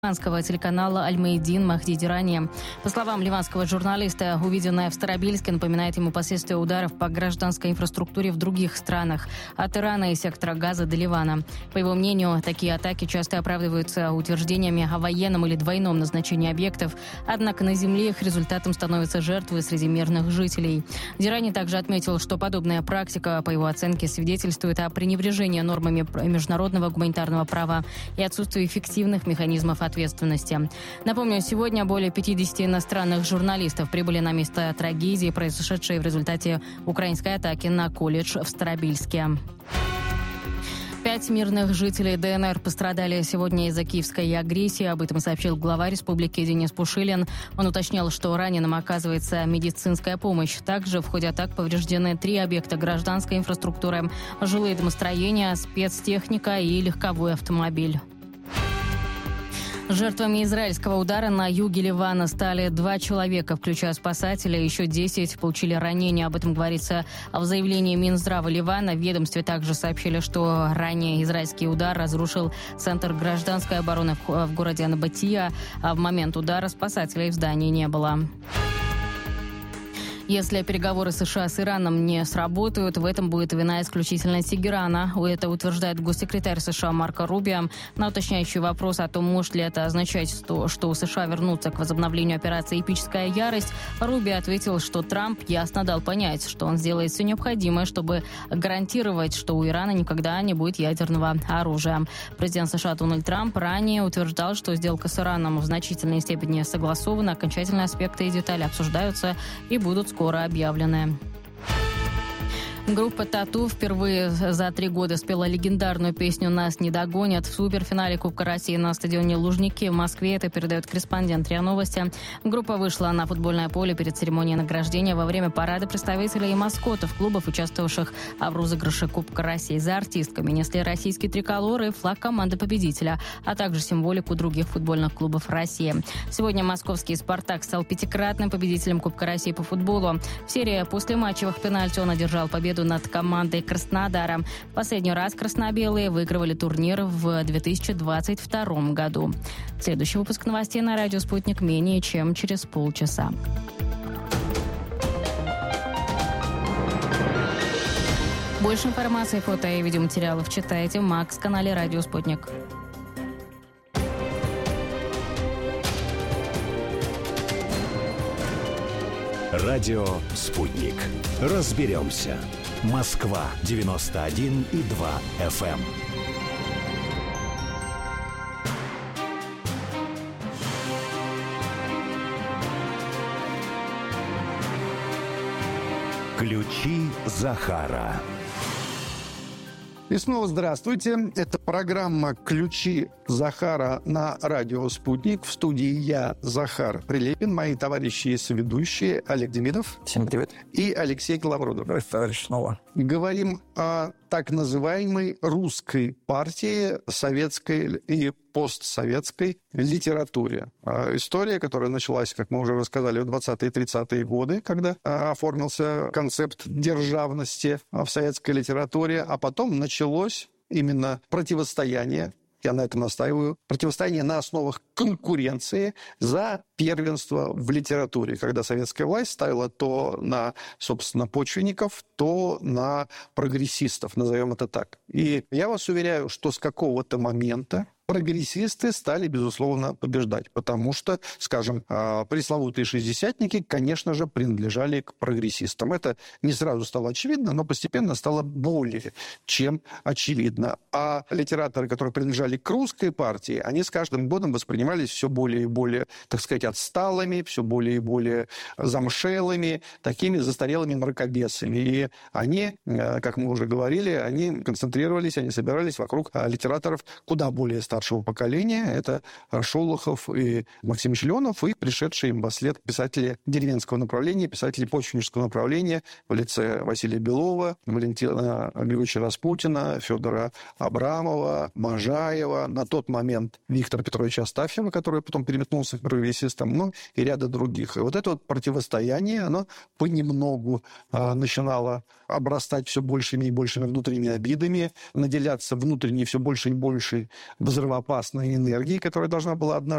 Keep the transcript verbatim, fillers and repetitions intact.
ливанского телеканала «Аль-Мейдин» Махди Дирани. По словам ливанского журналиста, увиденное в Старобельске напоминает ему последствия ударов по гражданской инфраструктуре в других странах, от Ирана и сектора Газа до Ливана. По его мнению, такие атаки часто оправдываются утверждениями о военном или двойном назначении объектов, однако на земле их результатом становятся жертвы среди мирных жителей. Дирани также отметил, что подобная практика, по его оценке, свидетельствует о пренебрежении нормами международного гуманитарного права и отсутствии эффективных механизмов ответственности. Напомню, сегодня более пятидесяти иностранных журналистов прибыли на место трагедии, произошедшей в результате украинской атаки на колледж в Старобельске. Пять мирных жителей ДНР пострадали сегодня из-за киевской агрессии. Об этом сообщил глава республики Денис Пушилин. Он уточнил, что раненым оказывается медицинская помощь. Также в ходе атак повреждены три объекта гражданской инфраструктуры, жилые домостроения, спецтехника и легковой автомобиль. Жертвами израильского удара на юге Ливана стали два человека, включая спасателя, еще десять получили ранения. Об этом говорится в заявлении Минздрава Ливана. В ведомстве также сообщили, что ранее израильский удар разрушил центр гражданской обороны в городе Набатия, а в момент удара спасателей в здании не было. Если переговоры США с Ираном не сработают, в этом будет вина исключительно Тегерана. Это утверждает госсекретарь США Марко Рубио. На уточняющий вопрос о том, может ли это означать, что, что США вернутся к возобновлению операции «Эпическая ярость», Рубио ответил, что Трамп ясно дал понять, что он сделает все необходимое, чтобы гарантировать, что у Ирана никогда не будет ядерного оружия. Президент США Дональд Трамп ранее утверждал, что сделка с Ираном в значительной степени согласована, окончательные аспекты и детали обсуждаются и будут скоро скоро объявлены. Группа «Тату» впервые за три года спела легендарную песню «Нас не догонят» в суперфинале Кубка России на стадионе Лужники в Москве. Это передает корреспондент РИА Новости. Группа вышла на футбольное поле перед церемонией награждения во время парада представителей и маскотов клубов, участвовавших в розыгрыше Кубка России. За артистками несли российские триколоры и флаг команды победителя, а также символику других футбольных клубов России. Сегодня московский «Спартак» стал пятикратным победителем Кубка России по футболу. В серии послематчевых пенальти он одержал победу над командой Краснодара. В последний раз красно-белые выигрывали турнир в две тысячи двадцать втором году. Следующий выпуск новостей на радио «Спутник» менее чем через полчаса. Больше информации, фото и видеоматериалов читайте в Макс-канале «Радио Спутник». Радио «Спутник». Разберемся. Москва девяносто один и два эф эм. Ключи Захара. И снова здравствуйте. Это программа «Ключи Захара» на радио «Спутник». В студии я, Захар Прилепин, мои товарищи и соведущие Олег Демидов. Всем привет. И Алексей Голобородов. Здравствуйте, товарищ, снова. Говорим о так называемой русской партии, советской и постсоветской литературе. История, которая началась, как мы уже рассказали, в двадцатые-тридцатые годы, когда оформился концепт державности в советской литературе, а потом началось именно противостояние, я на этом настаиваю, противостояние на основах конкуренции за первенство в литературе, когда советская власть ставила то на, собственно, почвенников, то на прогрессистов, назовем это так. И я вас уверяю, что с какого-то момента прогрессисты стали, безусловно, побеждать, потому что, скажем, пресловутые шестидесятники, конечно же, принадлежали к прогрессистам. Это не сразу стало очевидно, но постепенно стало более чем очевидно. А литераторы, которые принадлежали к русской партии, они с каждым годом воспринимались все более и более, так сказать, отсталыми, все более и более замшелыми, такими застарелыми мракобесами. И они, как мы уже говорили, они концентрировались, они собирались вокруг литераторов куда более старых поколения. Это Шолохов и Максим Членов, и пришедшие им вслед писатели деревенского направления, писатели почвеннического направления в лице Василия Белова, Валентина Григорьевича Распутина, Федора Абрамова, Можаева, на тот момент Виктора Петровича Астафьева, который потом переметнулся к прогрессистам, ну и ряда других. И вот это вот противостояние, оно понемногу а, начинало обрастать все большими и большими внутренними обидами, наделяться внутренней все больше и больше возобновлением взрывоопасной энергии, которая должна была однажды